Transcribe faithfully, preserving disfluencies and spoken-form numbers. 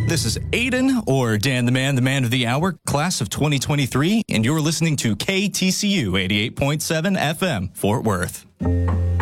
This is Aiden, or Dan the Man, the Man of the Hour, class of twenty twenty-three, and you're listening to K T C U eighty-eight point seven F M, Fort Worth.